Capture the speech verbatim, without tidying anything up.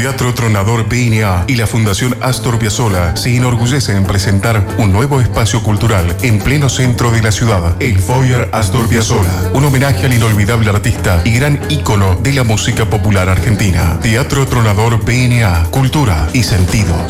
Teatro Tronador B N A y la Fundación Astor Piazzolla se enorgullecen en presentar un nuevo espacio cultural en pleno centro de la ciudad, el Foyer Astor Piazzolla, un homenaje al inolvidable artista y gran ícono de la música popular argentina. Teatro Tronador B N A, cultura y sentidos.